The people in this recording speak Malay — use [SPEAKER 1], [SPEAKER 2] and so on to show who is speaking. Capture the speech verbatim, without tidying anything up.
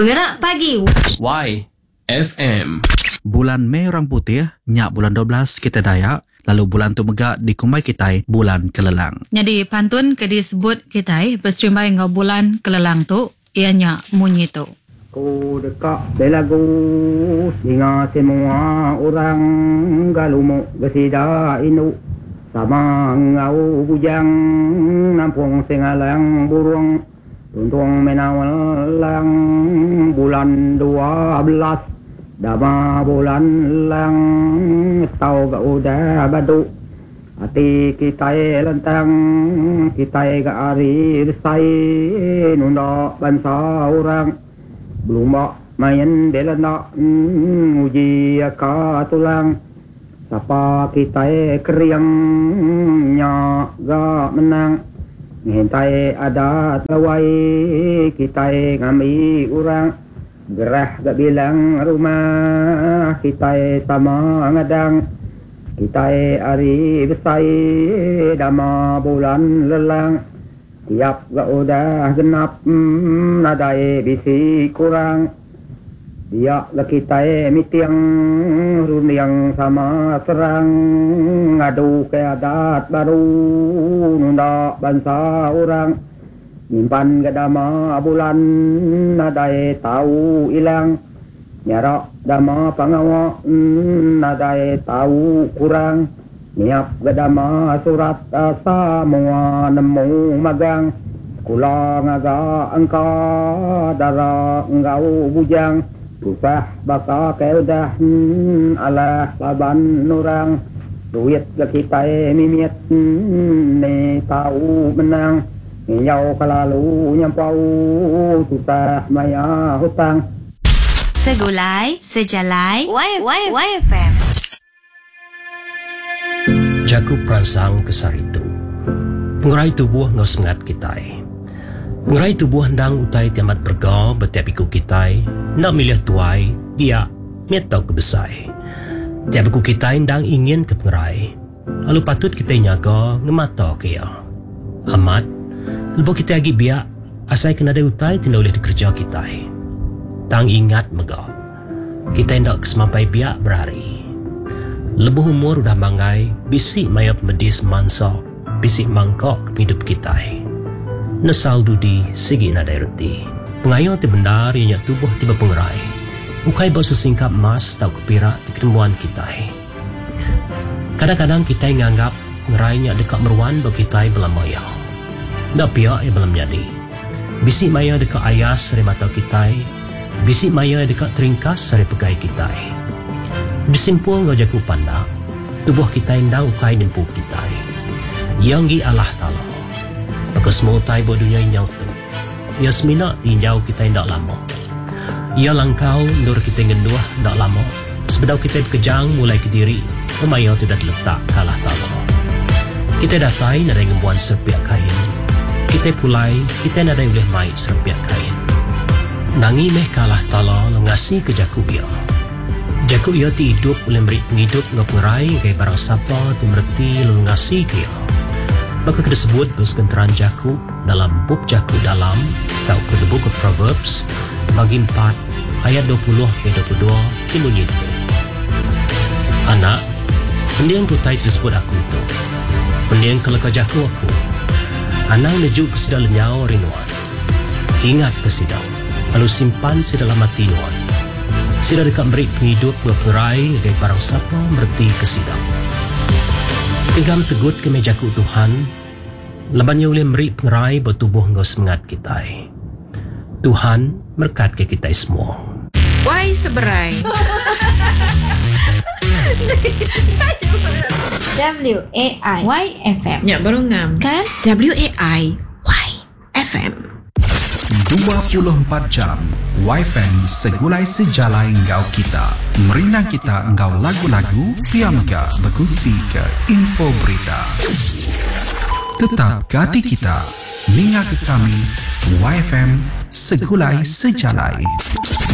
[SPEAKER 1] Bergerak pagi.
[SPEAKER 2] Y F M.
[SPEAKER 3] Bulan Mei orang putih, nyak bulan dua belas kita Dayak, lalu bulan tu megak di Kumbai Kitai bulan Kelelang.
[SPEAKER 1] Jadi pantun ke disebut Kitai berserimbai ngau bulan Kelelang tu, ianya munyi tu.
[SPEAKER 4] Ku dekat belagu singa semua orang galumu gesida inu sama ngau bujang nampung singalang burung tuntung menawalang bulan dua belas dama bulan lang tau ga udah badu hati kita lentang kita ga ari resai nunda bangsa orang belum main belana uji ka tulang sapa kita keriangnya ga menang ngentai ada tawai kita ngami orang gerah ga bilang rumah kita sama ngadang kita ari besai dama bulan lelang tiap ga udah genap hmm, nadai bisi kurang dia ga kita mitiang runiang sama serang ngadu ke adat baru nunda bangsa orang nyimpan ga dama bulan nadai tahu ilang nyara dama pangawa hmm, nadai tahu kurang niap gadama surat asa mua nemu magang kula ngaga angka dara ngau bujang rusah baka keudah hmm, ala laban nurang duit ke kita mimiet hmm, ne tahu menang nyau kalalu nyampau susah maya hutang
[SPEAKER 5] Segulai sejalai
[SPEAKER 6] Y, y, y F M.
[SPEAKER 7] Jaku peransang kesaritu. Pengerai tubuh ngau semangat kitai. Pengerai tubuh hendang utai tiamat berga betiap iku kitai. Nak milih tuai, biak, mietau kebesai. Tiap iku kitai hendang ingin ke pengerai. Lalu patut kita nyaga ngemata kaya. Amat, lepas kita lagi biak, asai kena ada utai tidak boleh dikerja kitai. Tang ingat mega. Kita hendak kesemampai biak berhari. Lebuh umur udah mangai, bisik mayap medis mansa, bisik mangkok hidup kita. Nesal dudi segi nadai reti. Pengayo ti bendar yang tubuh tiba pengerai. Ukai bawa sesingkap mas tau kepirak di ketemuan kita. Kadang-kadang kita nganggap ngerai yang dekat meruan bagi kita belam maya. Dak piak yang belam jadi. Bisik maya dekat ayas dari mata kita. Bisik maya dekat teringkas dari pegai kita. Bersimpul ngau jaku pandang, tubuh kita indang ukai dan pu kita. Yang gi Allah Ta'ala. Maka semua utai buat dunia inyau tu. Ia semina injau kita indak lama. Ia langkau nur kita ngenduah indak lama. Sebedau kita berkejang mulai ke diri, pemaya tidak terletak ke Allah Ta'ala. Kita datai nadai ngembuan serpiak kain. Kita pulai, kita nadai boleh mai serpiak kain. Nangi meh ke Allah Ta'ala ngasi ke jaku ia. Jaku ia ti hidup oleh beri penghidup ngau pengerai gaya barang sapa ti merti lalu ngasi ke ia. Maka kita sebut bersekenteran jaku dalam bub jaku dalam atau ke the book of Proverbs bagi empat ayat dua puluh ke dua puluh dua bunyi itu. Anak, pendiang kutai tersebut aku itu. Pendiang kelaka jaku aku. Anak menuju ke sidang lenyau rinuan. Ingat ke sidang. Lalu simpan si dalam hati nuan. Sida dekat beri penghidup berperai dari barang siapa merti kesidang. Tinggam tegut ke mejaku Tuhan, labannya boleh beri pengerai bertubuh ngau semangat kita. Tuhan berkat ke kita semua.
[SPEAKER 6] Y seberai.
[SPEAKER 5] W A I Y F M.
[SPEAKER 6] Ya baru ngam.
[SPEAKER 5] Kan
[SPEAKER 6] W A I Y F M.
[SPEAKER 8] dua puluh empat jam Y F M segulai sejalai engkau kita. Merina kita engkau lagu-lagu, piamga berkongsi ke info berita. Tetap ke hati kita, ninga ke kami Y F M segulai sejalai.